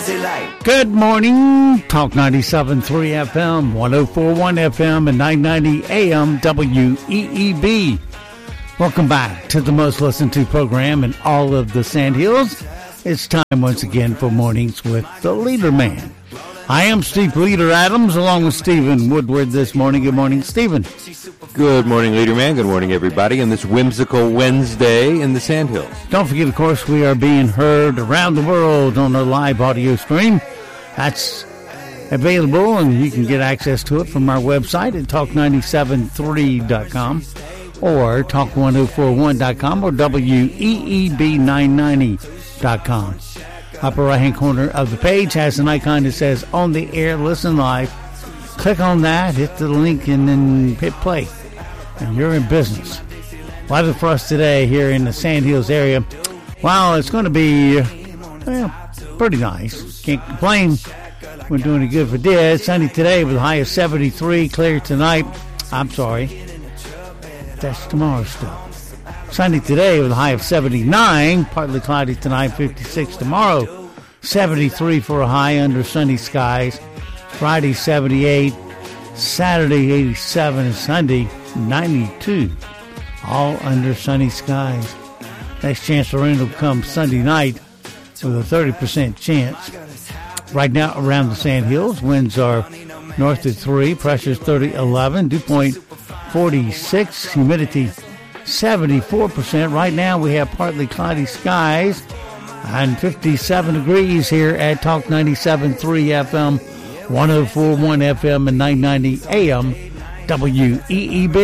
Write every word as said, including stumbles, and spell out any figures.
Good morning. Talk ninety-seven point three F M, ten forty-one F M, and nine ninety A M W E E B. Welcome back to the most listened to program in all of the Sandhills. It's time once again for Mornings with the Leader Man. I am Steve Leader Adams along with Stephen Woodward this morning. Good morning, Stephen. Good morning, Leader Man. Good morning, everybody, on this whimsical Wednesday in the Sandhills. Don't forget, of course, we are being heard around the world on a live audio stream. That's available, and you can get access to it from our website at talk nine seven three dot com or talk ten forty-one dot com or W E E B nine ninety dot com. Upper right-hand corner of the page has an icon that says On the Air, Listen Live. Click on that, hit the link, and then hit play. And you're in business. Weather for us today here in the Sandhills area. Well, it's going to be, well, pretty nice. Can't complain. We're doing it good for this. Sunny today with a high of seventy-three. Clear tonight. I'm sorry. That's tomorrow's stuff. Sunny today with a high of seventy-nine. Partly cloudy tonight, fifty-six tomorrow. seventy-three for a high under sunny skies. Friday, seventy-eight. Saturday, eighty-seven. And Sunday, ninety-two. All under sunny skies. Next chance for rain will come Sunday night with a thirty percent chance. Right now around the Sandhills, winds are north of three. Pressure is thirty eleven. Dew point forty-six. Humidity seventy-four percent. Right now we have partly cloudy skies and fifty-seven degrees here at Talk ninety-seven point three F M, ten forty-one F M, and nine ninety A M W E E B.